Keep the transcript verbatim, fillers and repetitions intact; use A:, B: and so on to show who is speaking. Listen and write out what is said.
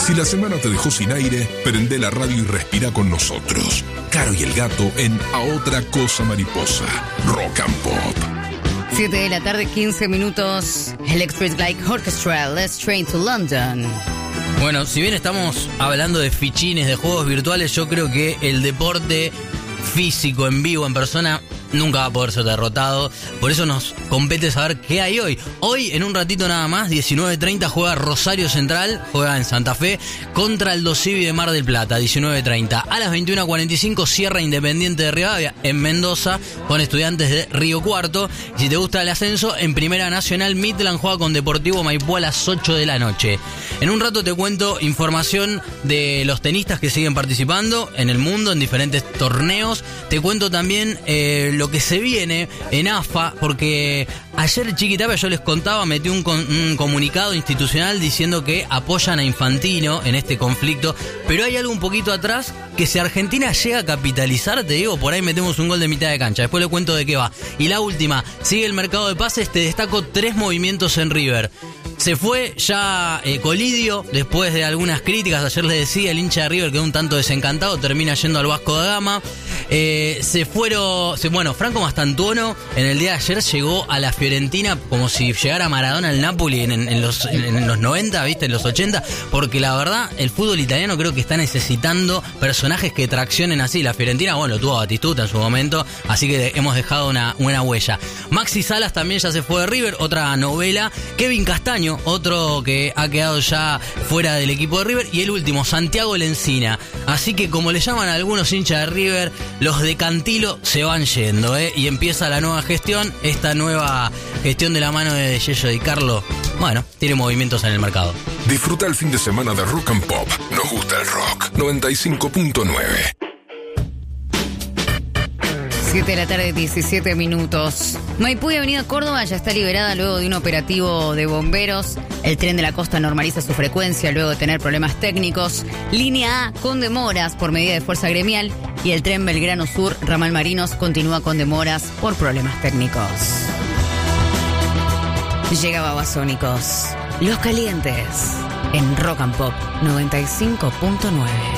A: Si la semana te dejó sin aire, prende la radio y respira con nosotros. Caro y el Gato en A Otra Cosa Mariposa. Rock and Pop.
B: siete de la tarde, quince minutos. Electric Light Orchestra, Let's Train to London.
C: Bueno, si bien estamos hablando de fichines, de juegos virtuales, yo creo que el deporte físico, en vivo, en persona, nunca va a poder ser derrotado. Por eso nos compete saber qué hay hoy. Hoy, en un ratito nada más, diecinueve treinta, juega Rosario Central, juega en Santa Fe, contra el Dosivi de Mar del Plata, diecinueve treinta. A las veintiuno cuarenta y cinco cierra Independiente de Rivadavia en Mendoza con Estudiantes de Río Cuarto. Y si te gusta el ascenso, en Primera Nacional, Midland juega con Deportivo Maipú a las ocho de la noche. En un rato te cuento información de los tenistas que siguen participando en el mundo, en diferentes torneos. Te cuento también eh, lo que se viene en A F A, porque ayer Chiquitapia, yo les contaba, metió un, con, un comunicado institucional diciendo que apoyan a Infantino en este conflicto, pero hay algo un poquito atrás que si Argentina llega a capitalizar, te digo, por ahí metemos un gol de mitad de cancha. Después le cuento de qué va. Y la última, sigue el mercado de pases, te destaco tres movimientos en River. Se fue ya eh, Colidio, después de algunas críticas, ayer les decía, el hincha de River quedó un tanto desencantado, termina yendo al Vasco da Gama. Eh, se fueron, se, bueno, Franco Mastantuono en el día de ayer llegó a la Fiorentina como si llegara Maradona al Napoli en, en, en, los, en, en los noventa, ¿viste? En los ochenta, porque la verdad, el fútbol italiano creo que está necesitando personajes que traccionen así. La Fiorentina, bueno, tuvo a Batistuta en su momento, así que hemos dejado una buena huella. Maxi Salas también ya se fue de River, otra novela. Kevin Castaño, otro que ha quedado ya fuera del equipo de River. Y el último, Santiago Lencina. Así que, como le llaman a algunos hinchas de River, los de Cantilo se van yendo, ¿eh? Y empieza la nueva gestión, esta nueva gestión de la mano de Yello Di Carlo. Bueno, tiene movimientos en el mercado.
A: Disfruta el fin de semana de Rock and Pop. Nos gusta el rock. noventa y cinco punto nueve.
B: siete de la tarde, diecisiete minutos. Maipú y Avenida Córdoba ya está liberada luego de un operativo de bomberos. El tren de la costa normaliza su frecuencia luego de tener problemas técnicos. Línea A con demoras por medida de fuerza gremial. Y el tren Belgrano Sur, ramal Marinos, continúa con demoras por problemas técnicos. Llega Babasónicos, Los Calientes, en Rock and Pop noventa y cinco punto nueve.